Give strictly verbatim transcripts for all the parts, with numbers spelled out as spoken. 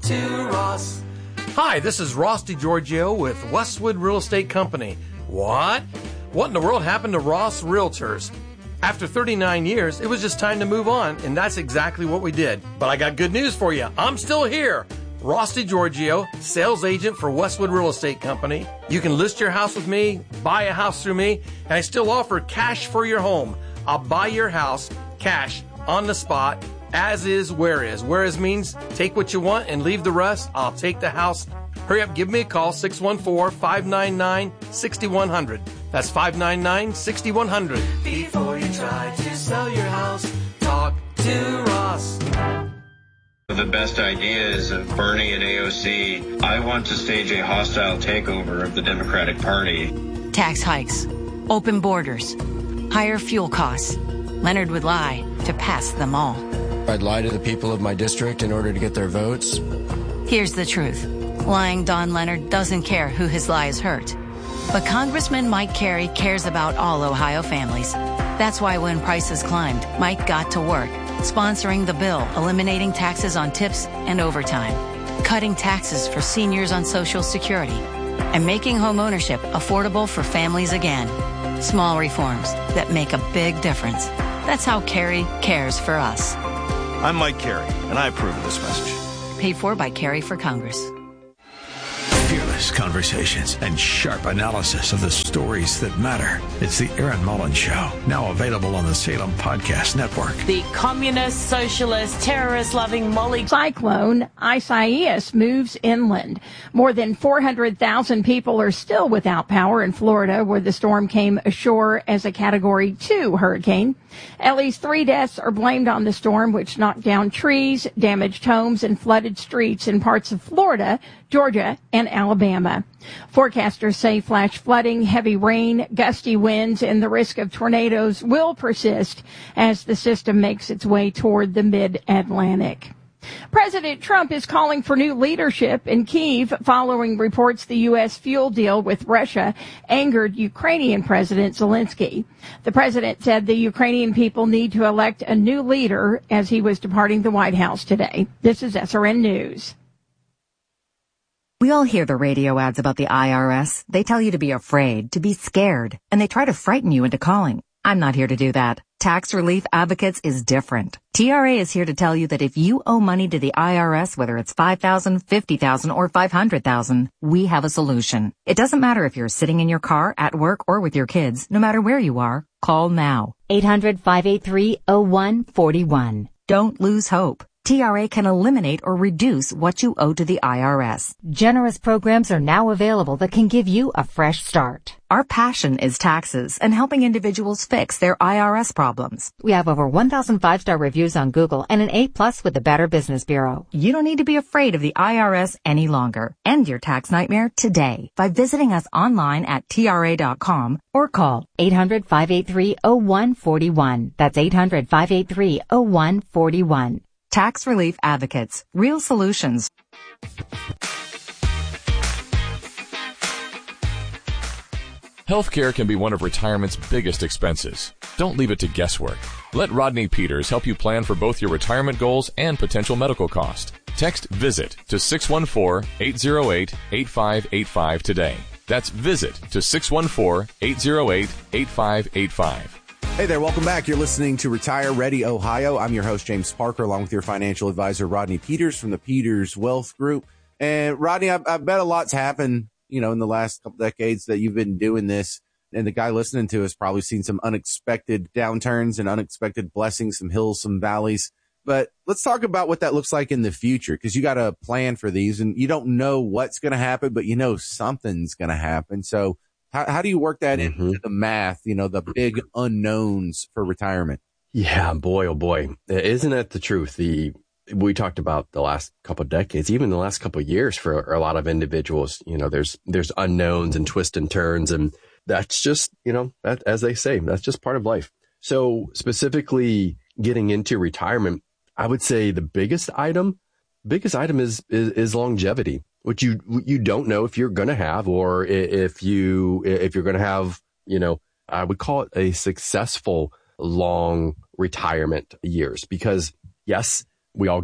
to Ross. Hi, this is Ross DiGiorgio with Westwood Real Estate Company. What? What in the world happened to Ross Realtors? After thirty-nine years, it was just time to move on, and that's exactly what we did. But I got good news for you. I'm still here. Ross DiGiorgio, sales agent for Westwood Real Estate Company. You can list your house with me, buy a house through me, and I still offer cash for your home. I'll buy your house, cash, on the spot, as is, where is. Where is means take what you want and leave the rest. I'll take the house. Hurry up, give me a call, six one four, five nine nine, six one zero zero. That's five nine nine, six one zero zero. Before you try to sell your house, talk to Ross. The best ideas of Bernie and A O C. I want to stage a hostile takeover of the Democratic Party. Tax hikes, open borders, higher fuel costs. Leonard would lie to pass them all. I'd lie to the people of my district in order to get their votes. Here's the truth. Lying Don Leonard doesn't care who his lies hurt. But Congressman Mike Carey cares about all Ohio families. That's why when prices climbed, Mike got to work, sponsoring the bill, eliminating taxes on tips and overtime, cutting taxes for seniors on Social Security, and making home ownership affordable for families again. Small reforms that make a big difference. That's how Carey cares for us. I'm Mike Carey, and I approve of this message. Paid for by Carey for Congress. Fearless conversations and sharp analysis of the stories that matter. It's the Aaron Mullins Show, now available on the Salem Podcast Network. The communist, socialist, terrorist-loving Molly cyclone Isaias moves inland. More than four hundred thousand people are still without power in Florida, where the storm came ashore as a Category two hurricane. At least three deaths are blamed on the storm, which knocked down trees, damaged homes, and flooded streets in parts of Florida, Georgia, and Alabama. Forecasters say flash flooding, heavy rain, gusty winds, and the risk of tornadoes will persist as the system makes its way toward the mid-Atlantic. President Trump is calling for new leadership in Kyiv following reports the U S fuel deal with Russia angered Ukrainian President Zelensky. The president said the Ukrainian people need to elect a new leader as he was departing the White House today. This is S R N News. We all hear the radio ads about the I R S. They tell you to be afraid, to be scared, and they try to frighten you into calling. I'm not here to do that. Tax Relief Advocates is different. T R A is here to tell you that if you owe money to the I R S, whether it's five thousand dollars, fifty thousand dollars, or five hundred thousand dollars, we have a solution. It doesn't matter if you're sitting in your car, at work, or with your kids. No matter where you are, call now. eight hundred, five eight three, oh one four one. Don't lose hope. T R A can eliminate or reduce what you owe to the I R S. Generous programs are now available that can give you a fresh start. Our passion is taxes and helping individuals fix their I R S problems. We have over one thousand five-star reviews on Google and an A plus with the Better Business Bureau. You don't need to be afraid of the I R S any longer. End your tax nightmare today by visiting us online at T R A dot com or call eight hundred, five eight three, oh one four one. That's eight hundred, five eight three, oh one four one. Tax Relief Advocates. Real solutions. Healthcare can be one of retirement's biggest expenses. Don't leave it to guesswork. Let Rodney Peters help you plan for both your retirement goals and potential medical cost. Text VISIT to six one four, eight oh eight, eight five eight five today. That's VISIT to six one four, eight oh eight, eight five eight five. Hey there, welcome back. You're listening to Retire Ready Ohio. I'm your host, James Parker, along with your financial advisor, Rodney Peters from the Peters Wealth Group. And Rodney, I, I bet a lot's happened, you know, in the last couple decades that you've been doing this. And the guy listening to us probably seen some unexpected downturns and unexpected blessings, some hills, some valleys. But let's talk about what that looks like in the future, because you got a plan for these and you don't know what's going to happen, but you know something's going to happen. So How, how do you work that mm-hmm. into the math, you know, the big unknowns for retirement? Yeah, boy, oh boy. Isn't that the truth? The we talked about the last couple of decades, even the last couple of years for a lot of individuals, you know, there's there's unknowns and twists and turns. And that's just, you know, that, as they say, that's just part of life. So specifically getting into retirement, I would say the biggest item, biggest item is is, is longevity. Which you you don't know if you're going to have, or if you if you're going to have, you know, I would call it a successful long retirement years. Because yes, we all get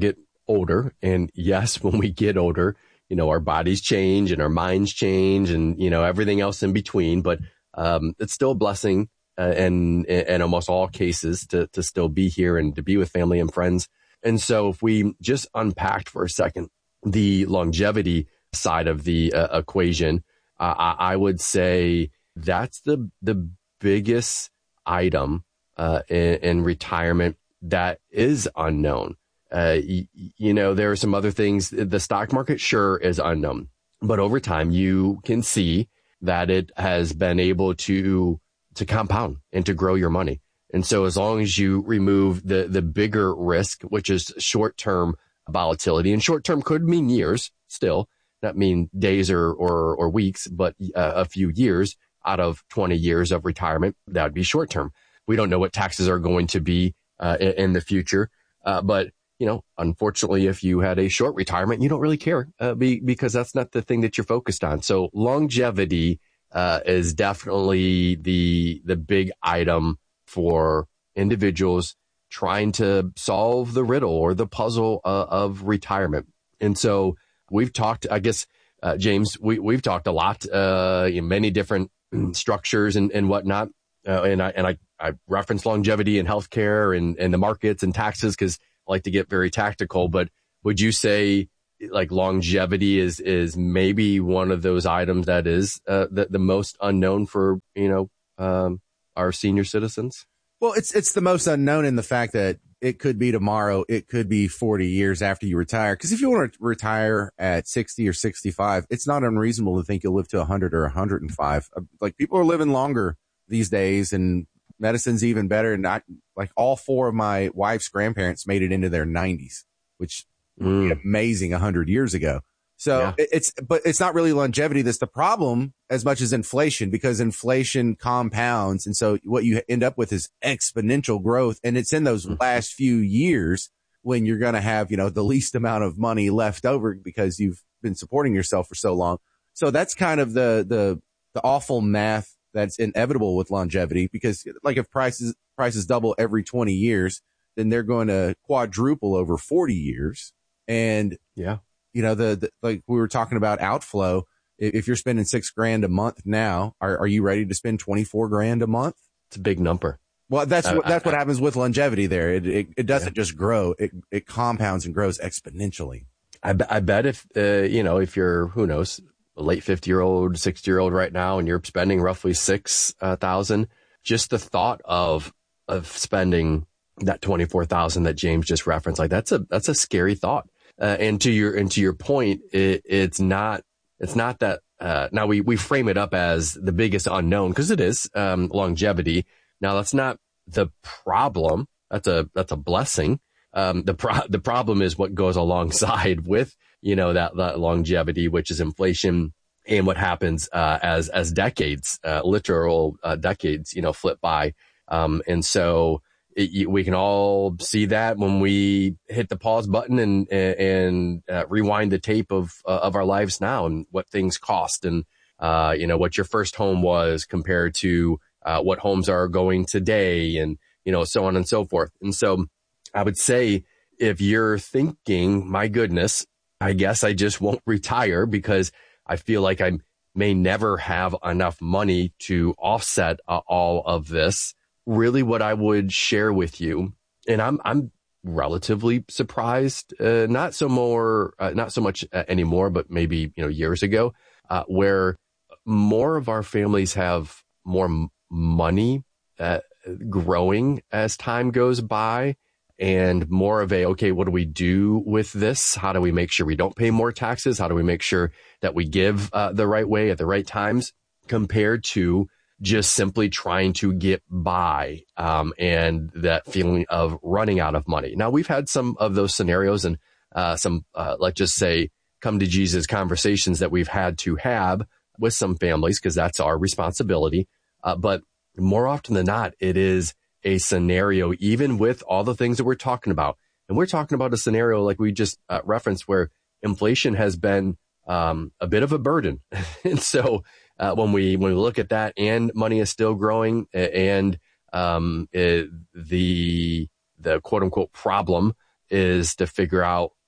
older. And yes, when we get older, you know, our bodies change and our minds change and, you know, everything else in between. But um, it's still a blessing uh, and in almost all cases to, to still be here and to be with family and friends. And so if we just unpacked for a second the longevity side of the uh, equation, uh, I, I would say that's the the biggest item uh, in, in retirement that is unknown. Uh, y- you know, there are some other things. The stock market sure is unknown, but over time you can see that it has been able to to compound and to grow your money. And so as long as you remove the, the bigger risk, which is short-term volatility, and short-term could mean years still, not mean days or, or, or weeks, but uh, a few years out of twenty years of retirement, that would be short-term. We don't know what taxes are going to be uh, in, in the future. Uh, but, you know, unfortunately, if you had a short retirement, you don't really care uh, be, because that's not the thing that you're focused on. So longevity uh, is definitely the the big item for individuals trying to solve the riddle or the puzzle uh, of retirement. And so we've talked, I guess, uh, James, we, we've talked a lot uh, in many different structures and, and whatnot. Uh, and I, and I, I reference longevity and healthcare and, and the markets and taxes because I like to get very tactical. But would you say like longevity is, is maybe one of those items that is uh, the, the most unknown for, you know, um, our senior citizens? Well, it's it's the most unknown in the fact that it could be tomorrow. It could be forty years after you retire. Because if you want to retire at sixty or sixty-five, it's not unreasonable to think you'll live to one hundred or one hundred five. Like people are living longer these days and medicine's even better. And I, like all four of my wife's grandparents made it into their nineties, which mm. would be amazing one hundred years ago. So yeah. it's, but it's not really longevity that's the problem as much as inflation, because inflation compounds. And so what you end up with is exponential growth. And it's in those mm-hmm. last few years when you're going to have, you know, the least amount of money left over because you've been supporting yourself for so long. So that's kind of the, the, the awful math that's inevitable with longevity, because like if prices, prices double every twenty years, then they're going to quadruple over forty years. And yeah. You know, the, the, like we were talking about outflow. If you're spending six grand a month now, are, are you ready to spend twenty-four grand a month? It's a big number. Well, that's uh, what, that's I, what happens with longevity there. It, it, it doesn't yeah. just grow. It, it compounds and grows exponentially. I, I bet if, uh, you know, if you're, who knows, a late fifty year old, sixty year old right now, and you're spending roughly six thousand, just the thought of, of spending that twenty-four thousand that James just referenced, like that's a, that's a scary thought. Uh, and to your, and to your point, it, it's not, it's not that, uh, now we, we frame it up as the biggest unknown because it is, um, longevity. Now that's not the problem. That's a, that's a blessing. Um, the pro, the problem is what goes alongside with, you know, that, that longevity, which is inflation and what happens, uh, as, as decades, uh, literal, uh, decades, you know, flip by. Um, and so, It, we can all see that when we hit the pause button and and uh, rewind the tape of uh, of our lives now and what things cost and uh, you know what your first home was compared to uh, what homes are going today and you know so on and so forth. And so I would say if you're thinking, my goodness, I guess I just won't retire because I feel like I may never have enough money to offset uh, all of this. Really what I would share with you, and I'm, I'm relatively surprised, uh, not so more, uh, not so much uh, anymore, but maybe, you know, years ago, uh, where more of our families have more m- money, uh, growing as time goes by and more of a, okay, what do we do with this? How do we make sure we don't pay more taxes? How do we make sure that we give, uh, the right way at the right times compared to just simply trying to get by, um, and that feeling of running out of money. Now, we've had some of those scenarios and uh, some, uh, let's just say, come to Jesus conversations that we've had to have with some families because that's our responsibility. Uh, but more often than not, it is a scenario, even with all the things that we're talking about. And we're talking about a scenario like we just uh, referenced where inflation has been um, a bit of a burden. And so Uh, when we when we look at that, and money is still growing, and um, it, the the quote unquote problem is to figure out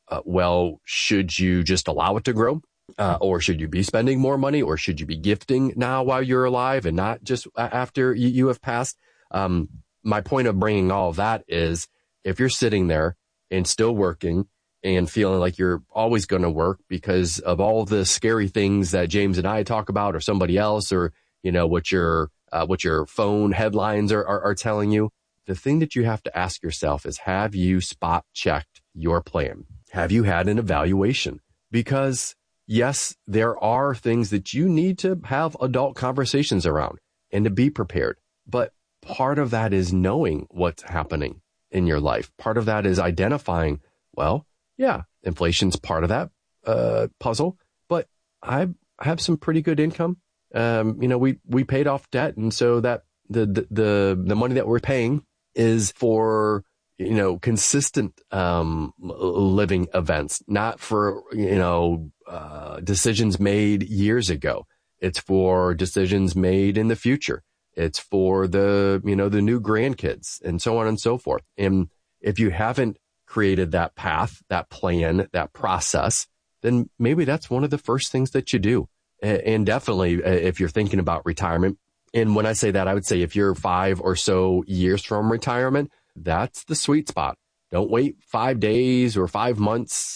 uh, well, should you just allow it to grow? Uh, or should you be spending more money, or should you be gifting now while you're alive and not just after you, you have passed? Um, my point of bringing all of that is, if you're sitting there and still working and feeling like you're always going to work because of all the scary things that James and I talk about, or somebody else, or, you know, what your, uh, what your phone headlines are, are, are telling you, the thing that you have to ask yourself is, have you spot checked your plan? Have you had an evaluation? Because yes, there are things that you need to have adult conversations around and to be prepared. But part of that is knowing what's happening in your life. Part of that is identifying, well, yeah, inflation's part of that uh, puzzle, but I have some pretty good income. Um, you know, we, we paid off debt. And so that the, the, the, the money that we're paying is for, you know, consistent um, living events, not for, you know, uh, decisions made years ago. It's for decisions made in the future. It's for the, you know, the new grandkids and so on and so forth. And if you haven't created that path, that plan, that process, then maybe that's one of the first things that you do. And definitely if you're thinking about retirement. And when I say that, I would say if you're five or so years from retirement, that's the sweet spot. Don't wait five days or five months.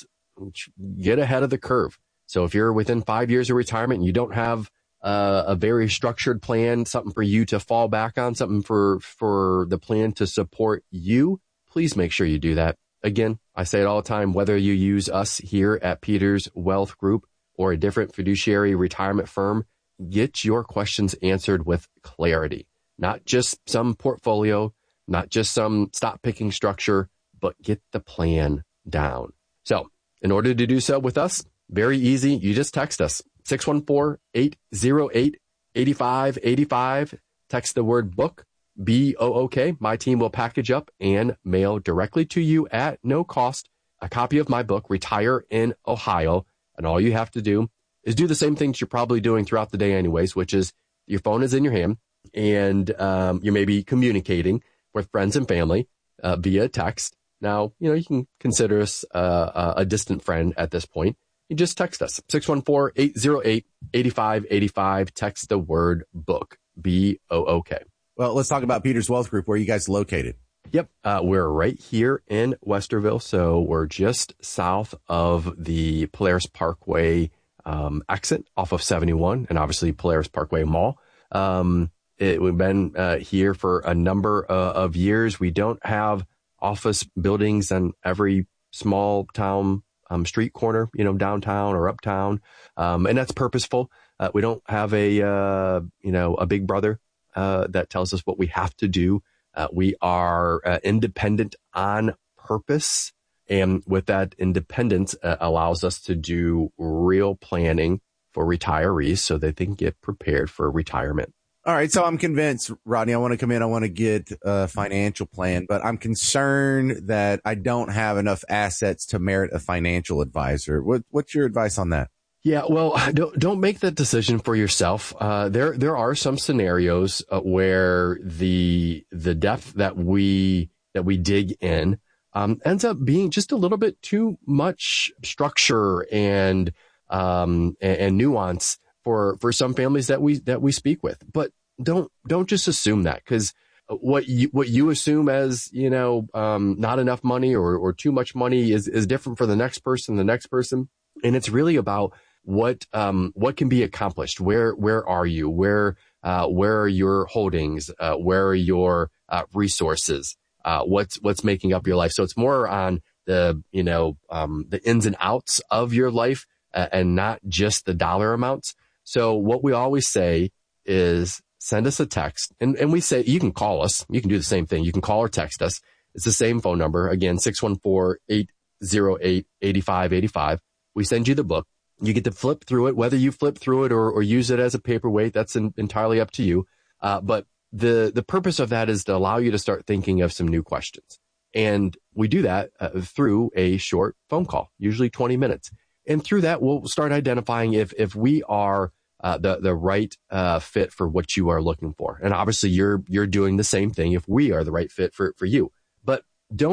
Get ahead of the curve. So if you're within five years of retirement and you don't have uh, a very structured plan, something for you to fall back on, something for, for the plan to support you, please make sure you do that. Again, I say it all the time, whether you use us here at Peters Wealth Group or a different fiduciary retirement firm, get your questions answered with clarity, not just some portfolio, not just some stock picking structure, but get the plan down. So in order to do so with us, very easy. You just text us six one four, eight zero eight, eight five eight five. Text the word book, B O O K. My team will package up and mail directly to you at no cost a copy of my book, Retire in Ohio. And all you have to do is do the same things you're probably doing throughout the day anyways, which is your phone is in your hand and um, you may be communicating with friends and family uh, via text. Now, you know, you can consider us uh, a distant friend at this point. You just text us, six one four, eight zero eight, eight five eight five. Text the word book, B O O K. Well, let's talk about Peters Wealth Group. Where are you guys located? Yep. Uh, we're right here in Westerville. So we're just south of the Polaris Parkway um, exit off of seventy-one and obviously Polaris Parkway Mall. Um, it, we've been uh, here for a number uh, of years. We don't have office buildings on every small town um, street corner, you know, downtown or uptown. Um, and that's purposeful. Uh, we don't have a, uh, you know, a big brother uh, that tells us what we have to do. Uh, we are uh, independent on purpose. And with that independence uh, allows us to do real planning for retirees so that they can get prepared for retirement. All right. So I'm convinced, Rodney, I want to come in. I want to get a financial plan, but I'm concerned that I don't have enough assets to merit a financial advisor. What, what's your advice on that? Yeah, well, don't don't make that decision for yourself. Uh, there there are some scenarios uh, where the the depth that we that we dig in um, ends up being just a little bit too much structure and um, and, and nuance for for some families that we that we speak with. But don't don't just assume that, because what you what you assume as, you know, um, not enough money or or too much money is is different for the next person, the next person, and it's really about what um what can be accomplished. Where where are you? Where uh where are your holdings? Uh, where are your uh, resources? Uh, what's what's making up your life? So it's more on the you know um the ins and outs of your life uh, and not just the dollar amounts. So what we always say is send us a text, and and we say you can call us. You can do the same thing. You can call or text us. It's the same phone number again, six one four, eight zero eight, eight five eight five. We send you the book. You get to flip through it, whether you flip through it or, or use it as a paperweight. That's in, entirely up to you. Uh, but the, the purpose of that is to allow you to start thinking of some new questions. And we do that uh, through a short phone call, usually twenty minutes. And through that, we'll start identifying if, if we are uh, the, the right uh, fit for what you are looking for. And obviously you're, you're doing the same thing if we are the right fit for, for you. But don't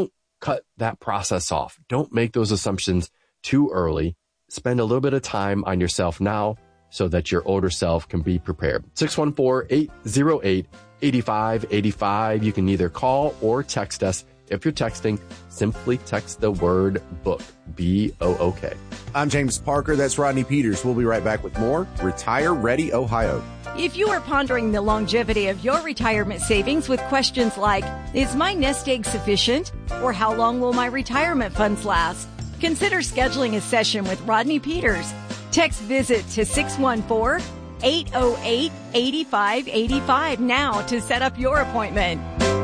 cut that process off. Don't make those assumptions too early. Spend a little bit of time on yourself now so that your older self can be prepared. six one four, eight zero eight, eight five eight five. You can either call or text us. If you're texting, simply text the word book, B O O K. I'm James Parker. That's Rodney Peters. We'll be right back with more Retire Ready Ohio. If you are pondering the longevity of your retirement savings with questions like, is my nest egg sufficient? Or how long will my retirement funds last? Consider scheduling a session with Rodney Peters. Text VISIT to six one four, eight zero eight, eight five eight five now to set up your appointment.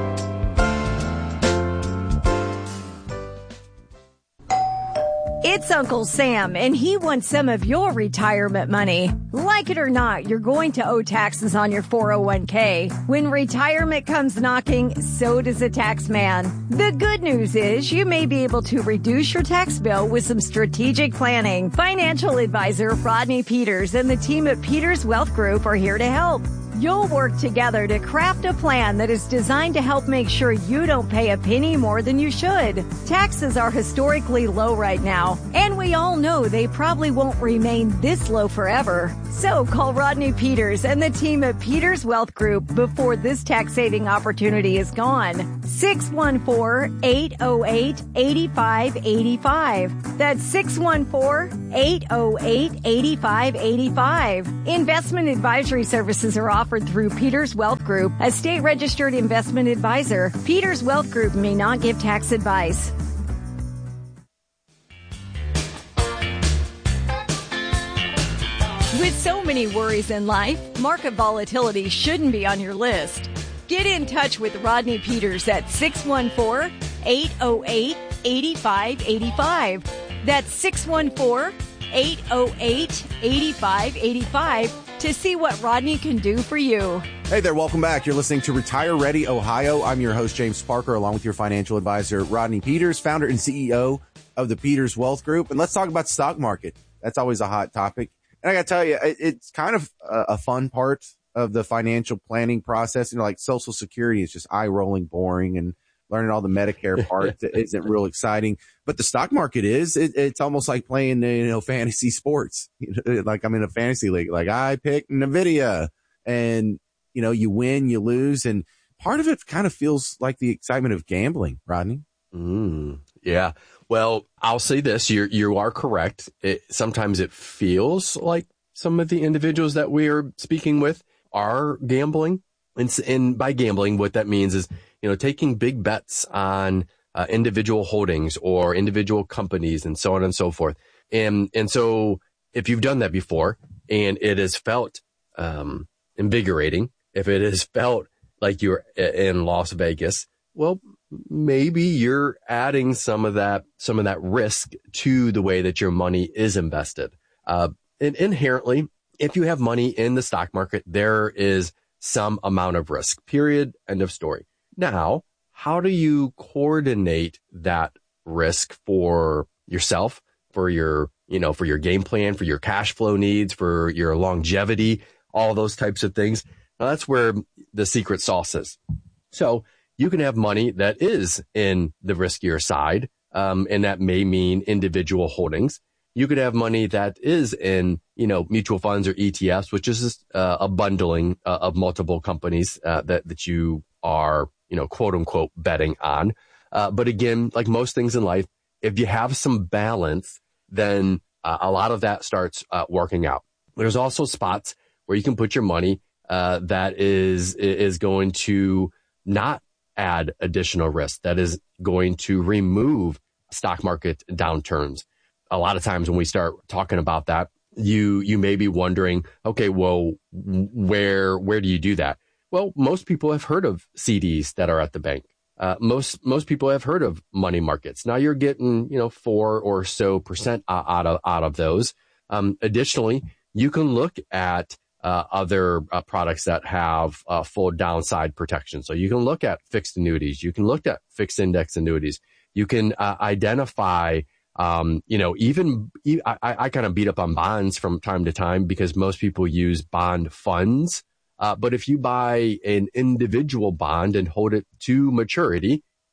It's Uncle Sam, and he wants some of your retirement money. Like it or not, you're going to owe taxes on your four oh one k. When retirement comes knocking, so does a tax man. The good news is you may be able to reduce your tax bill with some strategic planning. Financial advisor Rodney Peters and the team at Peters Wealth Group are here to help. You'll work together to craft a plan that is designed to help make sure you don't pay a penny more than you should. Taxes are historically low right now, and we all know they probably won't remain this low forever. So call Rodney Peters and the team at Peters Wealth Group before this tax saving opportunity is gone. six one four, eight zero eight, eight five eight five. That's six one four, eight zero eight, eight five eight five. Investment advisory services are offered through Peters Wealth Group, a state-registered investment advisor. Peters Wealth Group may not give tax advice. With so many worries in life, market volatility shouldn't be on your list. Get in touch with Rodney Peters at six one four, eight zero eight, eight five eight five. That's six one four, eight zero eight, eight five eight five to see what Rodney can do for you. Hey there, welcome back. You're listening to Retire Ready Ohio. I'm your host, James Parker, along with your financial advisor, Rodney Peters, founder and C E O of the Peters Wealth Group. And let's talk about the stock market. That's always a hot topic. And I got to tell you, it's kind of a fun part of the financial planning process. You know, like Social Security is just eye-rolling, boring, and learning all the Medicare part isn't real exciting. But the stock market is. It, it's almost like playing, you know, fantasy sports. You know, like I'm in a fantasy league. Like I picked NVIDIA, and you know, you win, you lose, and part of it kind of feels like the excitement of gambling. Rodney. Mm, yeah. Well, I'll say this: you you are correct. It, sometimes it feels like some of the individuals that we are speaking with are gambling, and, and by gambling, what that means is, you know, taking big bets on uh, individual holdings or individual companies and so on and so forth. And, and so if you've done that before and it has felt, um, invigorating, if it has felt like you're in Las Vegas, well, maybe you're adding some of that, some of that risk to the way that your money is invested. Uh, and inherently, if you have money in the stock market, there is some amount of risk, period, end of story. Now, how do you coordinate that risk for yourself, for your, you know, for your game plan, for your cash flow needs, for your longevity, all those types of things? Now, that's where the secret sauce is. So you can have money that is in the riskier side, um, and that may mean individual holdings. You could have money that is in, you know, mutual funds or E T Fs, which is uh, a bundling uh, of multiple companies uh, that, that you are, you know, quote unquote betting on. Uh, but again, like most things in life, if you have some balance, then uh, a lot of that starts uh, working out. There's also spots where you can put your money uh, that is, is going to not add additional risk, that is going to remove stock market downturns. A lot of times when we start talking about that, you, you may be wondering, okay, well, where, where do you do that? Well, most people have heard of C Ds that are at the bank. Uh, most, most people have heard of money markets. Now you're getting, you know, four or so percent out of, out of those. Um, additionally, you can look at, uh, other uh, products that have uh, full downside protection. So you can look at fixed annuities. You can look at fixed index annuities. You can uh, identify, um, you know, even, I, I kind of beat up on bonds from time to time because most people use bond funds. Uh, but if you buy an individual bond and hold it to maturity,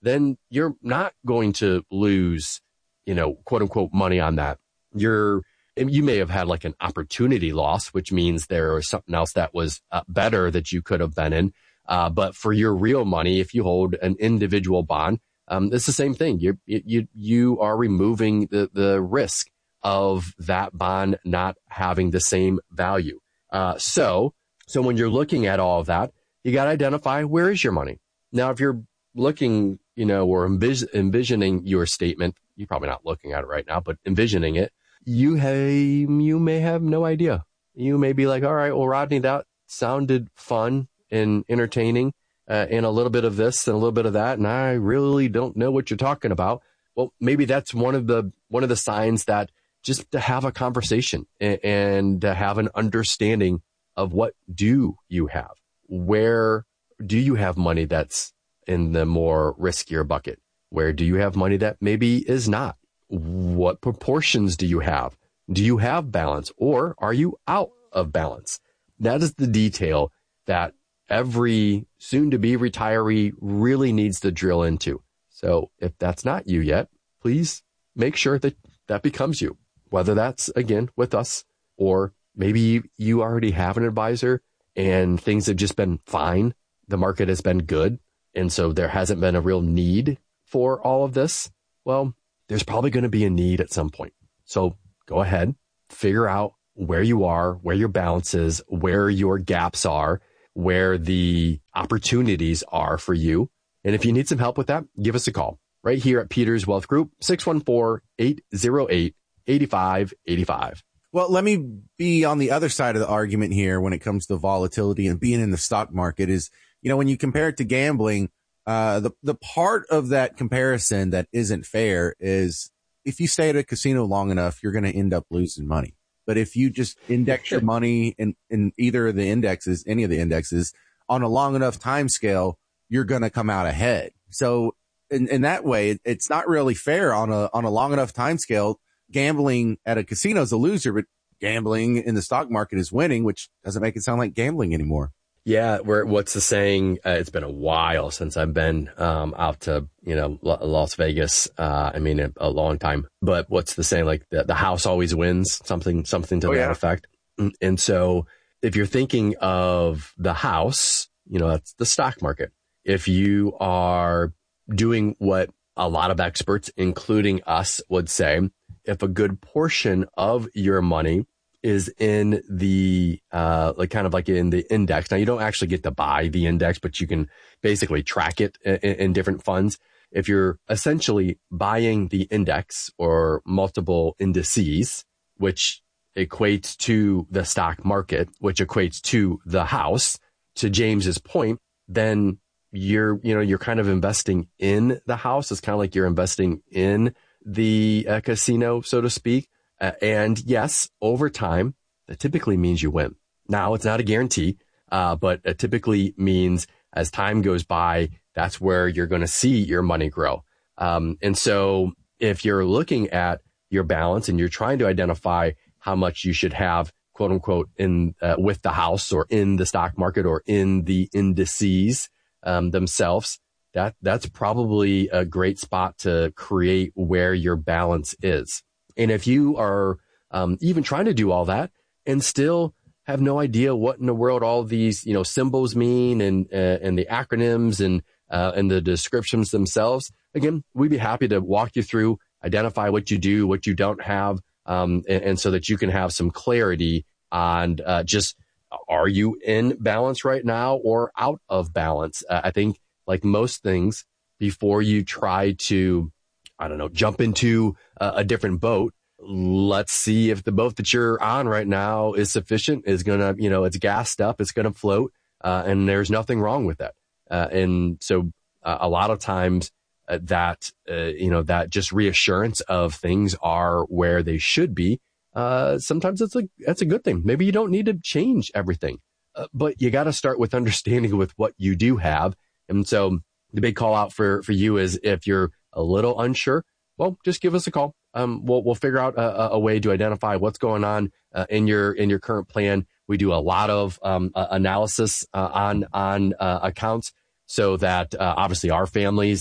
then you're not going to lose, you know, quote unquote money on that. You're, you may have had like an opportunity loss, which means there was something else that was uh, better that you could have been in. Uh, but for your real money, if you hold an individual bond, um, it's the same thing. You you you are removing the the risk of that bond not having the same value. Uh, so so when you're looking at all of that, you got to identify where is your money. Now, if you're looking, you know, or envis- envisioning your statement, you're probably not looking at it right now, but envisioning it, you have, you may have no idea. You may be like, all right, well, Rodney, that sounded fun and entertaining, uh, and a little bit of this and a little bit of that, and I really don't know what you're talking about. Well, maybe that's one of the one of the signs that just to have a conversation and, and to have an understanding of what do you have, where do you have money that's in the more riskier bucket, where do you have money that maybe is not, what proportions do you have, do you have balance, or are you out of balance? That is the detail that every soon-to-be retiree really needs to drill into. So if that's not you yet, please make sure that that becomes you, whether that's, again, with us, or maybe you already have an advisor and things have just been fine. The market has been good, and so there hasn't been a real need for all of this. Well, there's probably going to be a need at some point. So go ahead, figure out where you are, where your balance is, where your gaps are, where the opportunities are for you. And if you need some help with that, give us a call right here at Peters Wealth Group, six one four, eight zero eight, eight five eight five. Well, let me be on the other side of the argument here when it comes to volatility and being in the stock market is, you know, when you compare it to gambling, uh, the, the part of that comparison that isn't fair is if you stay at a casino long enough, you're going to end up losing money. But if you just index your money in, in either of the indexes, any of the indexes on a long enough time scale, you're going to come out ahead. So in, in that way, it, it's not really fair on a, on a long enough time scale. Gambling at a casino is a loser, but gambling in the stock market is winning, which doesn't make it sound like gambling anymore. Yeah, where what's the saying? Uh, it's been a while since I've been um, out to, you know, Las Vegas. Uh, I mean, a, a long time. But what's the saying? Like the, the house always wins, something, something to oh, that yeah. effect. And so if you're thinking of the house, you know, that's the stock market. If you are doing what a lot of experts, including us, would say, if a good portion of your money is in the, uh, like kind of like in the index. Now you don't actually get to buy the index, but you can basically track it in, in different funds. If you're essentially buying the index or multiple indices, which equates to the stock market, which equates to the house, to James's point, then you're, you know, you're kind of investing in the house. It's kind of like you're investing in the uh, casino, so to speak. Uh, and yes, over time, that typically means you win. Now, it's not a guarantee, uh, but it typically means as time goes by, that's where you're going to see your money grow. Um, and so if you're looking at your balance and you're trying to identify how much you should have, quote unquote, in uh, with the house or in the stock market or in the indices um, themselves, that that's probably a great spot to create where your balance is. And if you are um, even trying to do all that and still have no idea what in the world all these, you know, symbols mean and uh, and the acronyms and uh, and the descriptions themselves, again, we'd be happy to walk you through, identify what you do, what you don't have, um, and, and so that you can have some clarity on uh, just, are you in balance right now or out of balance? Uh, I think like most things, before you try to, I don't know, jump into a, a different boat, let's see if the boat that you're on right now is sufficient, is going to, you know, it's gassed up, it's going to float, uh, and there's nothing wrong with that. Uh, and so uh, a lot of times uh, that, uh, you know, that just reassurance of things are where they should be. Uh, sometimes it's a, that's a good thing. Maybe you don't need to change everything, uh, but you got to start with understanding with what you do have. And so the big call out for, for you is if you're a little unsure, well, just give us a call. Um, we'll, we'll figure out a, a way to identify what's going on uh, in your, in your current plan. We do a lot of um, uh, analysis uh, on, on uh, accounts so that uh, obviously our families and,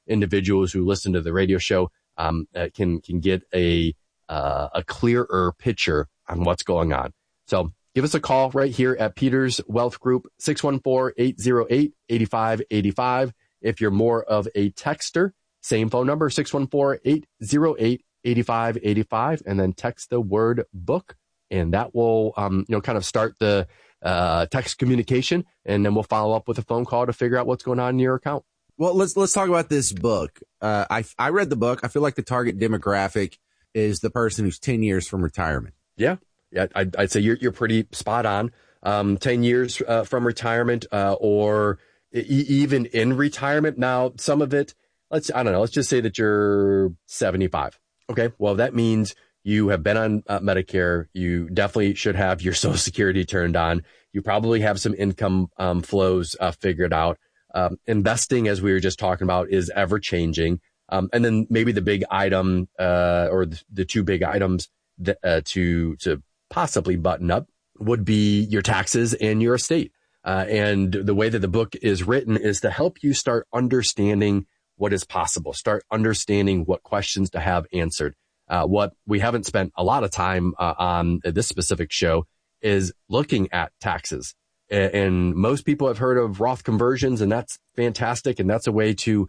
individuals who listen to the radio show um, uh, can can get a uh, a clearer picture on what's going on. So give us a call right here at Peters Wealth Group, six one four, eight zero eight, eight five eight five. If you're more of a texter, same phone number, six one four, eight zero eight, eight five eight five, and then text the word book, and that will um, you know kind of start the uh, text communication, and then we'll follow up with a phone call to figure out what's going on in your account. Well, let's let's talk about this book. Uh, I I read the book. I feel like the target demographic is the person who's ten years from retirement. Yeah, yeah, I'd, I'd say you're you're pretty spot on. Um, ten years uh, from retirement, uh, or e- even in retirement. Now, some of it, let's I don't know. Let's just say that you're seventy-five. Okay, well that means you have been on uh, Medicare. You definitely should have your Social Security turned on. You probably have some income um, flows uh, figured out. Um, investing, as we were just talking about, is ever changing. Um, and then maybe the big item, uh, or the, the two big items that, uh, to, to possibly button up would be your taxes and your estate. Uh, and the way that the book is written is to help you start understanding what is possible, start understanding what questions to have answered. Uh, what we haven't spent a lot of time uh, on this specific show is looking at taxes. And most people have heard of Roth conversions, and that's fantastic. And that's a way to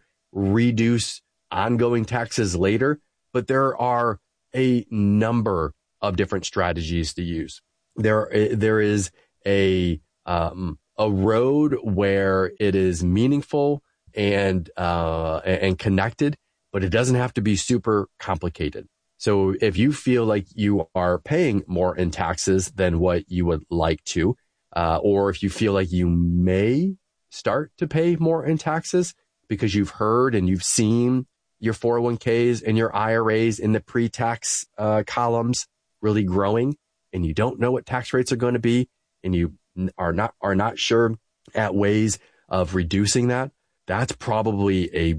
reduce ongoing taxes later. But there are a number of different strategies to use. There, there is a, um, a road where it is meaningful and, uh, and connected, but it doesn't have to be super complicated. So if you feel like you are paying more in taxes than what you would like to, Uh, or if you feel like you may start to pay more in taxes because you've heard and you've seen your four oh one k's and your I R As in the pre-tax uh, columns really growing, and you don't know what tax rates are going to be, and you are not are not sure at ways of reducing that, that's probably a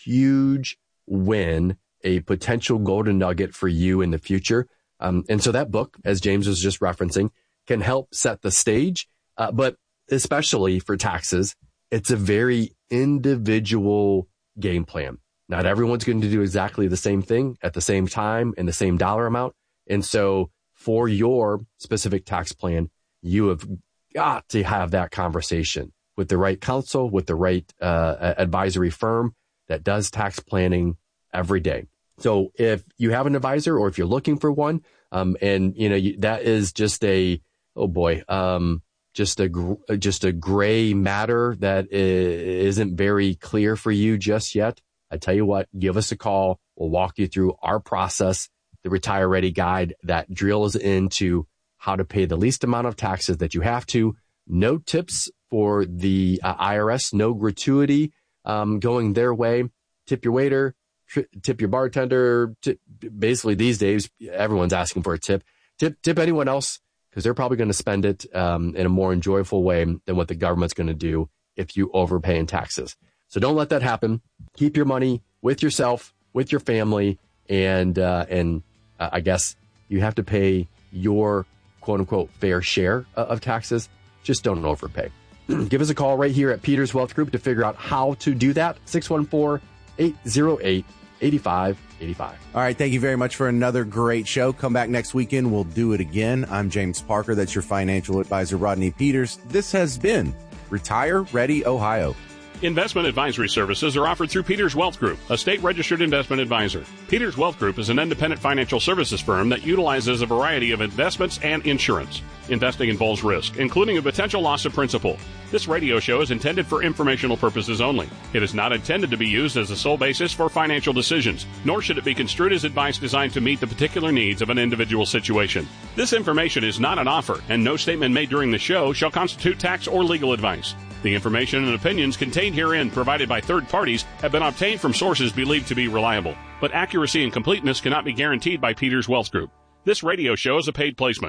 huge win, a potential golden nugget for you in the future. Um, and so that book, as James was just referencing, can help set the stage, uh, but especially for taxes, it's a very individual game plan. Not everyone's going to do exactly the same thing at the same time and the same dollar amount. And so for your specific tax plan, you have got to have that conversation with the right counsel, with the right uh, advisory firm that does tax planning every day. So if you have an advisor or if you're looking for one, um, and you know, you, that is just a, oh boy, um, just a, gr- just a gray matter that is, isn't very clear for you just yet. I tell you what, give us a call. We'll walk you through our process, the Retire Ready Guide that drills into how to pay the least amount of taxes that you have to. No tips for the uh, I R S, no gratuity um, going their way. Tip your waiter, tri- tip your bartender. Tip, basically, these days, everyone's asking for a tip. Tip, tip anyone else, because they're probably going to spend it um, in a more enjoyable way than what the government's going to do if you overpay in taxes. So don't let that happen. Keep your money with yourself, with your family, and uh, and uh, I guess you have to pay your quote unquote fair share of taxes. Just don't overpay. Give us a call right here at Peters Wealth Group to figure out how to do that. six one four, eight zero eight, eight five eight five. All right. Thank you very much for another great show. Come back next weekend. We'll do it again. I'm James Parker. That's your financial advisor, Rodney Peters. This has been Retire Ready Ohio. Investment advisory services are offered through Peters Wealth Group, a state-registered investment advisor. Peters Wealth Group is an independent financial services firm that utilizes a variety of investments and insurance. Investing involves risk, including a potential loss of principal. This radio show is intended for informational purposes only. It is not intended to be used as a sole basis for financial decisions, nor should it be construed as advice designed to meet the particular needs of an individual situation. This information is not an offer, and no statement made during the show shall constitute tax or legal advice. The information and opinions contained herein provided by third parties have been obtained from sources believed to be reliable, but accuracy and completeness cannot be guaranteed by Peters Wealth Group. This radio show is a paid placement.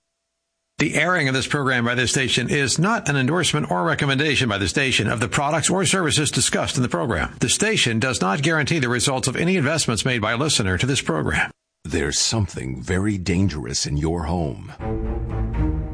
The airing of this program by this station is not an endorsement or recommendation by the station of the products or services discussed in the program. The station does not guarantee the results of any investments made by a listener to this program. There's something very dangerous in your home.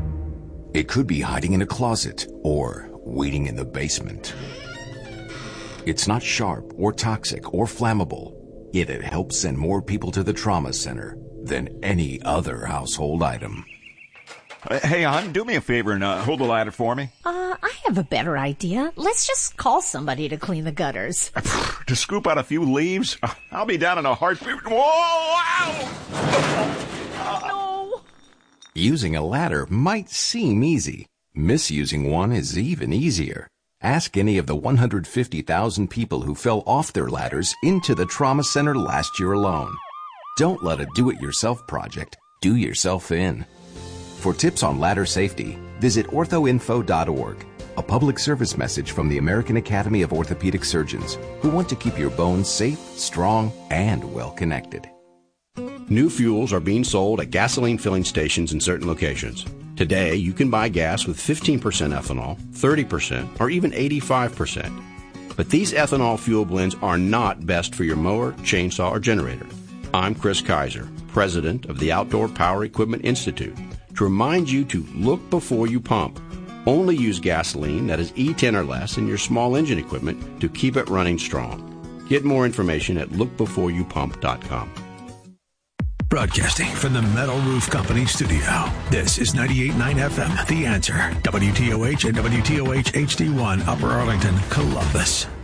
It could be hiding in a closet or waiting in the basement. It's not sharp or toxic or flammable, yet it helps send more people to the trauma center than any other household item. Uh, hey, hon, do me a favor and uh, hold the ladder for me. Uh, I have a better idea. Let's just call somebody to clean the gutters. To scoop out a few leaves? I'll be down in a heartbeat. Whoa! Ow! No! Using a ladder might seem easy. Misusing one is even easier. Ask any of the one hundred fifty thousand people who fell off their ladders into the trauma center last year alone. Don't let a do-it-yourself project do yourself in. For tips on ladder safety, visit ortho info dot org, a public service message from the American Academy of Orthopedic Surgeons, who want to keep your bones safe, strong, and well-connected. New fuels are being sold at gasoline filling stations in certain locations. Today, you can buy gas with fifteen percent ethanol, thirty percent, or even eighty-five percent. But these ethanol fuel blends are not best for your mower, chainsaw, or generator. I'm Chris Kaiser, president of the Outdoor Power Equipment Institute, to remind you to look before you pump. Only use gasoline that is E ten or less in your small engine equipment to keep it running strong. Get more information at look before you pump dot com. Broadcasting from the Metal Roof Company studio. This is ninety-eight point nine F M, The Answer, W T O H and W T O H H D one, Upper Arlington, Columbus.